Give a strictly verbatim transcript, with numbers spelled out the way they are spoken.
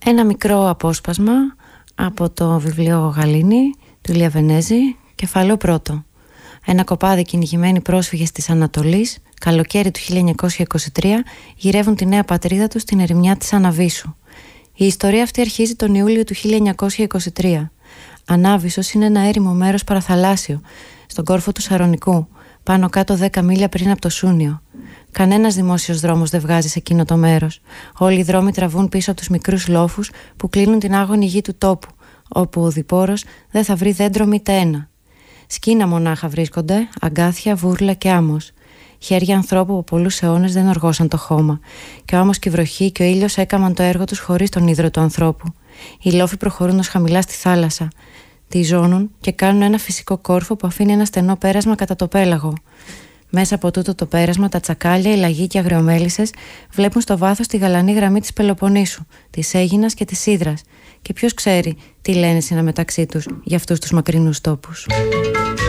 Ένα μικρό απόσπασμα από το βιβλίο Γαλήνη του Ηλία Βενέζη, κεφάλαιο πρώτο. Ένα κοπάδι κυνηγημένοι πρόσφυγες της Ανατολής, καλοκαίρι του χίλια εννιακόσια είκοσι τρία, γυρεύουν τη νέα πατρίδα τους στην ερημιά της Αναβίσου. Η ιστορία αυτή αρχίζει τον Ιούλιο του χίλια εννιακόσια είκοσι τρία. Ανάβησος είναι ένα έρημο μέρος παραθαλάσσιο, στον κόρφο του Σαρονικού, πάνω κάτω δέκα μίλια πριν από το Σούνιο. Κανένας δημόσιος δρόμος δεν βγάζει σε εκείνο το μέρος. Όλοι οι δρόμοι τραβούν πίσω από τους μικρούς λόφους που κλείνουν την άγονη γη του τόπου, όπου ο οδηπόρος δεν θα βρει δέντρο μήτε ένα. Σκίνα μονάχα βρίσκονται, αγκάθια, βούρλα και άμμος. Χέρια ανθρώπου από πολλούς αιώνες δεν οργώσαν το χώμα. Και ο άμμος και η βροχή και ο ήλιος έκαμαν το έργο τους χωρίς τον ίδρο του ανθρώπου. Οι λόφοι προχωρούν ως χαμηλά στη θάλασσα. Τη ζώνουν και κάνουν ένα φυσικό κόρφο που αφήνει ένα στενό πέρασμα κατά το πέλαγο. Μέσα από τούτο το πέρασμα, τα τσακάλια, οι λαγοί και οι αγριομέλισσες βλέπουν στο βάθος τη γαλανή γραμμή της Πελοποννήσου, της Αίγινας και της Ύδρας. Και ποιος ξέρει τι λένε συναμεταξύ τους για αυτούς τους μακρινούς τόπους.